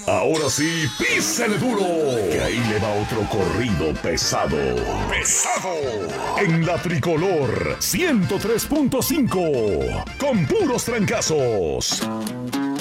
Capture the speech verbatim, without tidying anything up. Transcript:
Ahora sí, písele duro, que ahí le va otro corrido pesado. ¡Pesado! En la Tricolor ciento tres punto cinco, con puros trancazos.